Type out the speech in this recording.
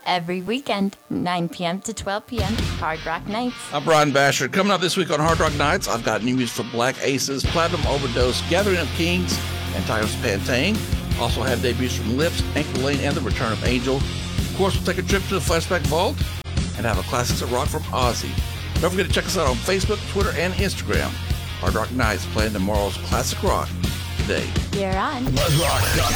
Every weekend, 9 p.m. to 12 p.m., Hard Rock Nights. I'm Brian Basher. Coming up this week on Hard Rock Nights, I've got new music from Black Aces, Platinum Overdose, Gathering of Kings, and Tyrus Pantane. Also have debuts from Lips, Anchor Lane, and The Return of Angel. Of course, we'll take a trip to the Flashback Vault and have a Classics of Rock from Ozzy. Don't forget to check us out on Facebook, Twitter, and Instagram. Hard Rock Nights playing tomorrow's classic rock today. You're on Buzzrock.com.